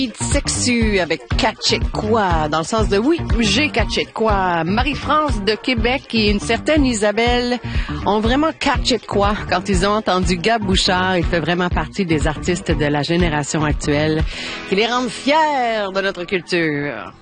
Sexu avec catché de quoi, dans le sens de oui, j'ai catché de quoi. Marie-France de Québec et une certaine Isabelle ont vraiment catché de quoi quand ils ont entendu Gab Bouchard. Il fait vraiment partie des artistes de la génération actuelle qui les rendent fiers de notre culture.